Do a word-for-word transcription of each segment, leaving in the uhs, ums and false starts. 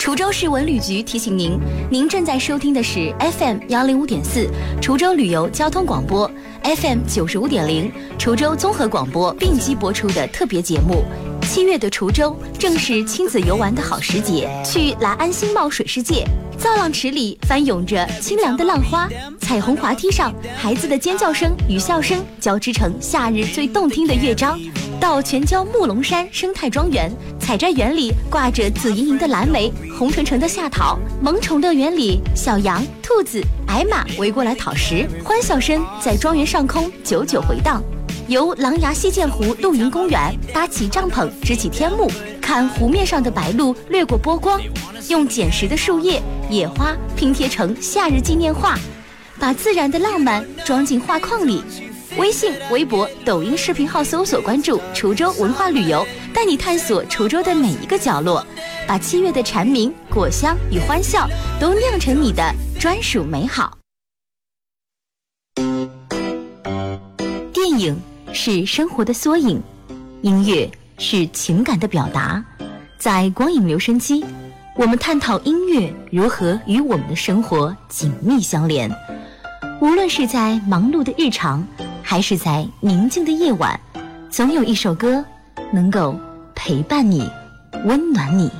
滁州市文旅局提醒您，您正在收听的是 F M 幺零五点四滁州旅游交通广播 ，F M 九十五点零滁州综合广播并机播出的特别节目。七月的滁州正是亲子游玩的好时节，去来安新茂水世界，造浪池里翻涌着清凉的浪花，彩虹滑梯上孩子的尖叫声与笑声交织成夏日最动听的乐章。到全椒木龙山生态庄园，采摘园里挂着紫莹莹的蓝莓，红澄澄的夏桃，萌宠乐园里小羊、兔子、矮马围过来讨食，欢笑声在庄园上空久久回荡。由狼牙溪涧湖露营公园搭起帐篷，支起天幕，看湖面上的白鹭掠过波光，用捡拾的树叶、野花拼贴成夏日纪念画，把自然的浪漫装进画框里。微信、微博、抖音视频号搜索关注滁州文化旅游，带你探索滁州的每一个角落，把七月的蝉鸣、果香与欢笑都酿成你的专属美好。电影是生活的缩影，音乐是情感的表达。在光影留声机，我们探讨音乐如何与我们的生活紧密相连。无论是在忙碌的日常，还是在宁静的夜晚，总有一首歌能够陪伴你，温暖你。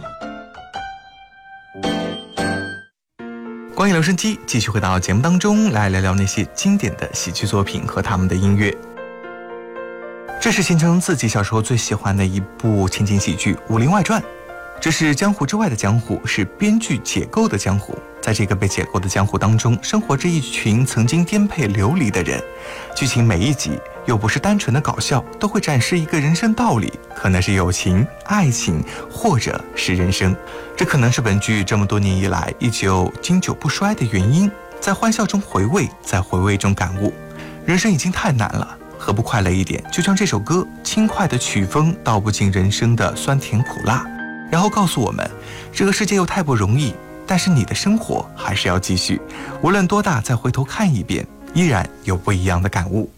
光影留声机继续回到节目当中，来聊聊那些经典的喜剧作品和他们的音乐。这是形成自己小时候最喜欢的一部情景喜剧《武林外传》。这是江湖之外的江湖，是编剧解构的江湖。在这个被解构的江湖当中，生活着一群曾经颠沛流离的人。剧情每一集又不是单纯的搞笑，都会展示一个人生道理，可能是友情、爱情，或者是人生。这可能是本剧这么多年以来依旧经久不衰的原因。在欢笑中回味，在回味中感悟，人生已经太难了，何不快乐一点？就像这首歌，轻快的曲风道不尽人生的酸甜苦辣，然后告诉我们，这个世界又太不容易，但是你的生活还是要继续，无论多大，再回头看一遍，依然有不一样的感悟。